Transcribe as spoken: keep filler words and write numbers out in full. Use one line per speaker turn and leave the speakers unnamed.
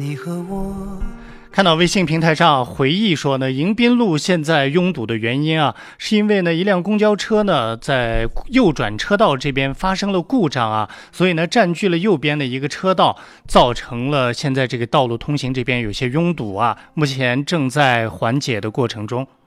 你和我
看到微信平台上回忆说呢，迎宾路现在拥堵的原因啊，是因为呢一辆公交车呢在右转车道这边发生了故障啊，所以呢占据了右边的一个车道，造成了现在这个道路通行这边有些拥堵啊，目前正在缓解的过程中。